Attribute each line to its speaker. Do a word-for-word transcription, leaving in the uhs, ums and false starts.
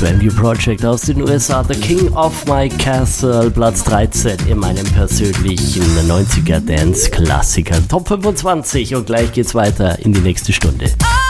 Speaker 1: Svenview Project aus den U S A, The King of My Castle, Platz dreizehn in meinem persönlichen neunziger Dance-Klassiker Top fünfundzwanzig, und gleich geht's weiter in die nächste Stunde.